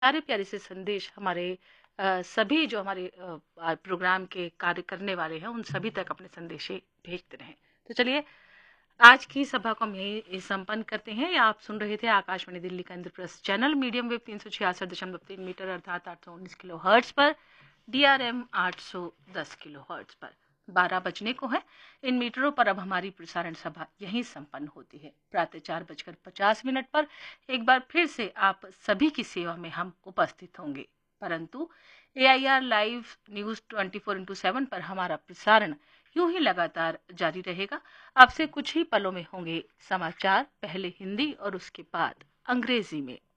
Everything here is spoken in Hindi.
प्यारे-प्यारे से संदेश हमारे सभी जो हमारे प्रोग्राम के कार्य करने वाले हैं, उन सभी तक अपने संदेशे भेजते रहें। तो चलिए, आज की सभा को हम यहीं संपन्न करते हैं। आप सुन रहे थे आकाशवाणी दिल्ली का Indraprastha channel medium wave 366.3 metre अर्थात 819 किलो हर्ट्ज पर, DRM 810 किलो हर्ट्ज पर 12 बजने को है। इन मीटरों पर अब हमारी प्रसारण सभा यहीं संपन्न होती है। प्रातः 4:50 पर एक बार फिर से आप सभी की सेवा में हम उपस्थित होंगे, परंतु AIR लाइव न्यूज 24x7 पर हमारा प्रसारण यूं ही लगातार जारी रहेगा। अब से कुछ ही पलों में होंगे समाचार, पहले हिंदी और उसके बाद अंग्रेजी में।